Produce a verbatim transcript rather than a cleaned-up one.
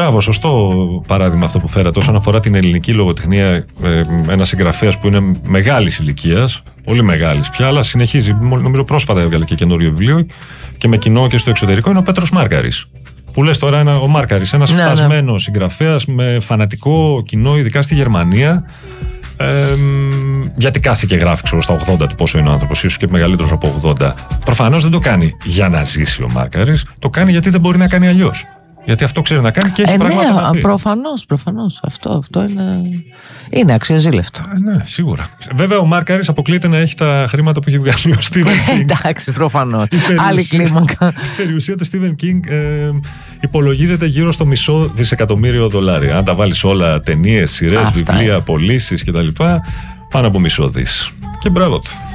Μπράβο, σωστό παράδειγμα αυτό που φέρατε. Όσον αφορά την ελληνική λογοτεχνία, ε, ένας συγγραφέας που είναι μεγάλης ηλικίας, πολύ μεγάλης πια, αλλά συνεχίζει. Νομίζω πρόσφατα έβγαλε και καινούριο βιβλίο και με κοινό και στο εξωτερικό, είναι ο Πέτρος Μάρκαρης. Που λες τώρα, ένα, ο Μάρκαρης, ένας ναι, φτασμένος ναι. συγγραφέας με φανατικό κοινό, ειδικά στη Γερμανία. Ε, γιατί κάθε και γράφει ξέρω, στα ογδόντα του πόσο είναι ο άνθρωπος, ίσως και μεγαλύτερος από ογδόντα. Προφανώς δεν το κάνει για να ζήσει ο Μάρκαρης, το κάνει γιατί δεν μπορεί να κάνει αλλιώς. Γιατί αυτό ξέρει να κάνει και έχει ε, πράγματα ναι, να πει. Προφανώς, προφανώς. Αυτό, αυτό είναι, είναι αξιοζήλευτο. Ε, ναι, σίγουρα. Βέβαια, ο Μάρκαρης αποκλείται να έχει τα χρήματα που έχει βγάλει ο Στίβεν Κίνγκ. Εντάξει, προφανώς. Άλλη κλίμακα. Η περιουσία του Στίβεν Κίνγκ ε, υπολογίζεται γύρω στο μισό δισεκατομμύριο δολάρια. Αν τα βάλεις όλα, ταινίες, σειρές, βιβλία, πωλήσεις κτλ., πάνω από μισό δις. Και μπράβο του.